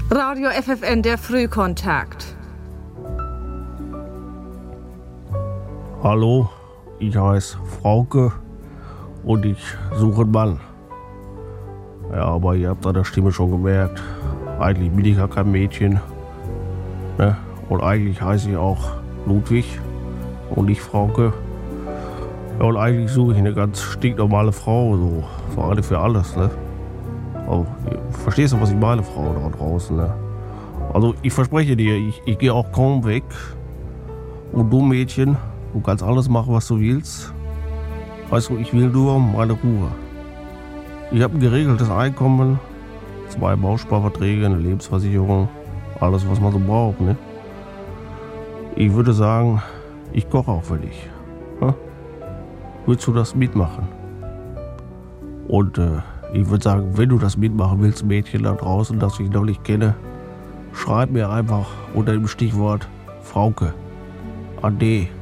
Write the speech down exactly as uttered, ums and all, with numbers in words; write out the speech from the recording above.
Radio F F N, der Frühkontakt. Hallo, ich heiße Frauke und ich suche einen Mann. Ja, aber ihr habt an der Stimme schon gemerkt, eigentlich bin ich ja kein Mädchen. Ne? Und eigentlich heiße ich auch Ludwig und nicht Frauke. Ja, und eigentlich suche ich eine ganz stinknormale Frau, so für alle für alles, ne? Also, verstehst du, was ich meine, Frau da draußen, ne? Also, ich verspreche dir, ich, ich gehe auch kaum weg. Und du, Mädchen, du kannst alles machen, was du willst. Weißt du, ich will nur meine Ruhe. Ich habe ein geregeltes Einkommen, zwei Bausparverträge, eine Lebensversicherung, alles, was man so braucht, ne? Ich würde sagen, ich koche auch für dich. Ja? Willst du das mitmachen? Und äh, ich würde sagen, wenn du das mitmachen willst, Mädchen da draußen, das ich noch nicht kenne, schreib mir einfach unter dem Stichwort Frauke. Ade.